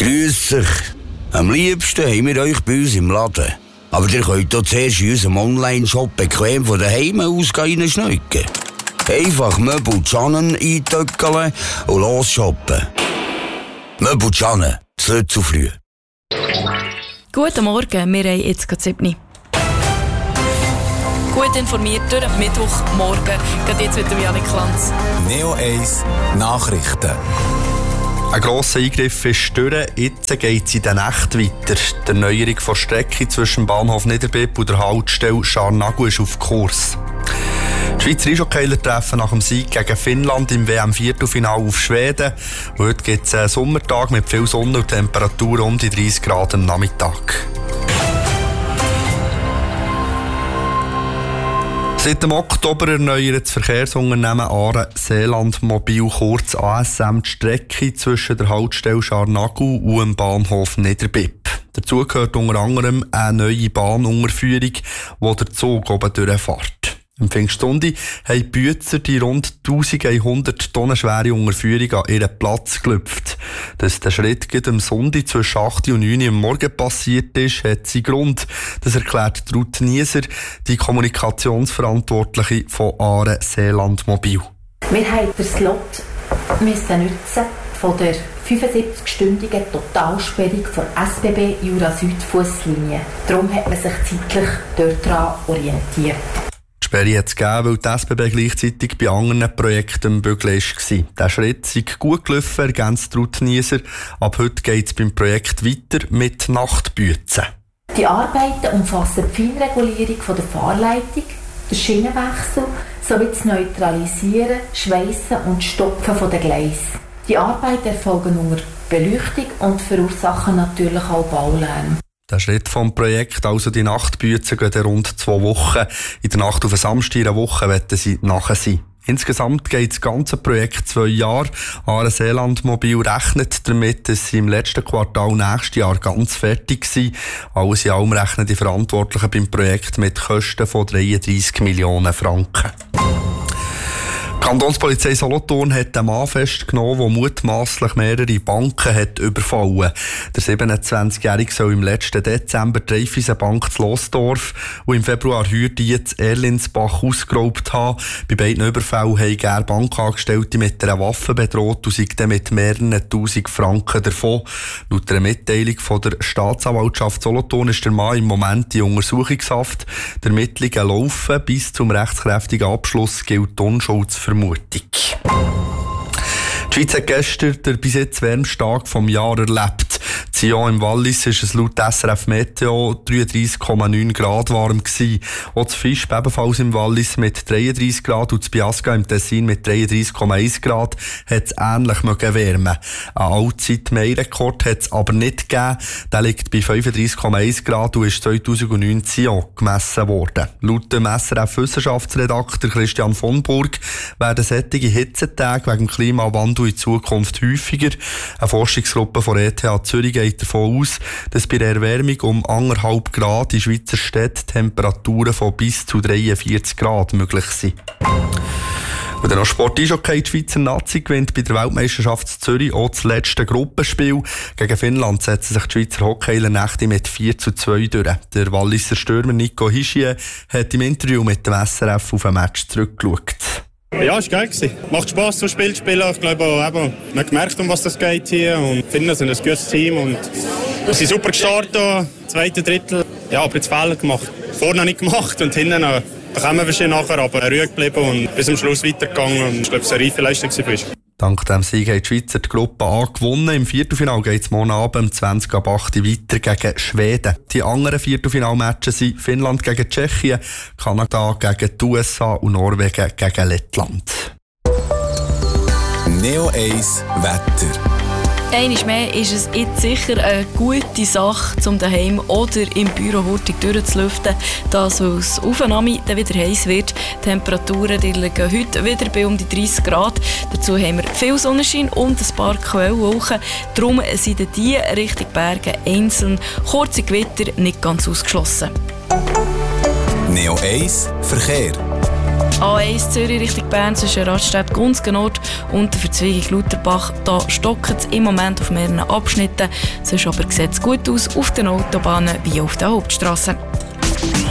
Grüß euch. Am liebsten haben wir euch bei uns im Laden. Aber ihr könnt hier zuerst in unserem Online-Shop bequem von daheim aus reinschneiden. Einfach Möbel Canen eintöckeln und los shoppen. Möbel Canen, das nicht zu früh. Guten Morgen, wir haben jetzt gerade 7. Gut informiert durch Mittwochmorgen. Gerade jetzt mit dem Janik Lanz. Neo 1 Nachrichten. Ein grosser Eingriff ist durch. Jetzt geht es in der Nacht weiter. Die Erneuerung der Strecke zwischen dem Bahnhof Niederbipp und der Haltestelle Scharnagl ist auf Kurs. Die Schweizer Eishockeyler treffen nach dem Sieg gegen Finnland im WM-Viertelfinale auf Schweden. Heute gibt es einen Sommertag mit viel Sonne und Temperaturen um die 30 Grad am Nachmittag. Seit dem Oktober erneuert das Verkehrsunternehmen Aare-Seeland Mobil, kurz ASM, die Strecke zwischen der Haltestelle Scharnagl und dem Bahnhof Niederbipp. Dazu gehört unter anderem eine neue Bahnunterführung, wo der Zug oben durchfährt. Am Pfingstsonntag haben die Bützer die rund 1100 Tonnen schwere Unterführung an ihren Platz gelüpft. Dass der Schritt am Sonntag zwischen 8 und 9 Uhr am Morgen passiert ist, hat seinen Grund. Das erklärt Ruth Nieser, die Kommunikationsverantwortliche von Aare-Seeland Mobil. Wir haben den Slot nutzen von der 75-stündigen Totalsperrung von SBB Jura Süd Fusslinie. Darum hat man sich zeitlich dort daran orientiert. Die Sperre hat es gegeben, weil die SBB gleichzeitig bei anderen Projekten am Bügeln war. Der Schritt sei gut gelaufen, ergänzt Ruth Nieser. Ab heute geht es beim Projekt weiter mit Nachtbützen. Die Arbeiten umfassen die Feinregulierung der Fahrleitung, den Schienenwechsel sowie das Neutralisieren, Schweissen und Stopfen der Gleise. Die Arbeiten erfolgen unter Beleuchtung und verursachen natürlich auch Baulärm. Der Schritt vom Projekt, also die Nachtbützen, geht rund 2 Wochen. In der Nacht auf den Samstag in einer Woche werden sie nachher sein. Insgesamt geht das ganze Projekt 2 Jahre. Aare-Seeland Mobil rechnet damit, dass sie im letzten Quartal nächstes Jahr ganz fertig sind. Alles in allem rechnen die Verantwortlichen beim Projekt mit Kosten von 33 Millionen Franken. Die Kantonspolizei Solothurn hat einen Mann festgenommen, der mutmasslich mehrere Banken hat überfallen. Der 27-Jährige soll im letzten Dezember die Raiffeisenbank zu Losdorf und im Februar Hürdi zu Erlinsbach ausgeraubt haben. Bei beiden Überfällen haben er Bankangestellte mit einer Waffe bedroht und sind dann mit mehreren 1000 Franken davon. Laut einer Mitteilung von der Staatsanwaltschaft Solothurn ist der Mann im Moment in Untersuchungshaft. Die Ermittlungen laufen. Bis zum rechtskräftigen Abschluss gilt die Unschuldsvermutung. Die Schweiz hat gestern den bis jetzt wärmsten Tag des Jahres erlebt. Sion im Wallis war es laut SRF Meteo 33,9 Grad warm gewesen. Auch das Fischb ebenfalls im Wallis mit 33 Grad und das Biasca im Tessin mit 33,1 Grad hat es ähnlich wärmen. Ein Allzeit-Mai-Rekord hat es aber nicht gegeben. Der liegt bei 35,1 Grad und ist 2009 Sion gemessen worden. Laut dem SRF-Wissenschaftsredakteur Christian von Burg werden solche Hitzetage wegen dem Klimawandel in Zukunft häufiger. Eine Forschungsgruppe von ETH Zürich geht davon aus, dass bei der Erwärmung um 1,5 Grad in Schweizer Städten Temperaturen von bis zu 43 Grad möglich sind. Und dann noch Sport-Eishockey. Die Schweizer Nazi gewinnt bei der Weltmeisterschaft in Zürich auch das letzte Gruppenspiel. Gegen Finnland setzen sich die Schweizer Hockeyler Nächte mit 4:2 durch. Der Walliser Stürmer Nico Hischier hat im Interview mit dem SRF auf ein Match zurückgeschaut. Ja, es war geil. Macht Spass, so Spiel zu spielen. Ich glaube auch, man hat gemerkt, um was das geht hier. Und Finnen sind ein gutes Team und wir sind super gestartet. Zweite Drittel. Ja, aber jetzt Fehler gemacht. Vorne nicht gemacht und hinten noch. Da kommen wir wahrscheinlich nachher, aber ruhig geblieben und bis zum Schluss weitergegangen. Und ich glaube, es war eine reife Leistung für uns. Dank dem Sieg hat die Schweizer die Gruppe A gewonnen. Im Viertelfinale geht es morgen Abend um 20:08 weiter gegen Schweden. Die anderen Viertelfinalmatches sind Finnland gegen Tschechien, Kanada gegen die USA und Norwegen gegen Lettland. Neo 1 Wetter. Einmal mehr ist es jetzt sicher eine gute Sache, um daheim oder im Büro hurtig durchzulüften. Das, weil es aufeinander dann wieder heiß wird. Die Temperaturen die liegen heute wieder bei um die 30 Grad. Dazu haben wir viel Sonnenschein und ein paar Quellwolken. Darum sind die Richtung Berge einzeln kurze Gewitter nicht ganz ausgeschlossen. Neo 1 Verkehr. A1 Zürich Richtung Bern zwischen Radstadt Gunzgenort und der Verzweigung Lutherbach. Da stockt es im Moment auf mehreren Abschnitten. Sonst aber sieht es gut aus auf den Autobahnen wie auf den Hauptstrassen.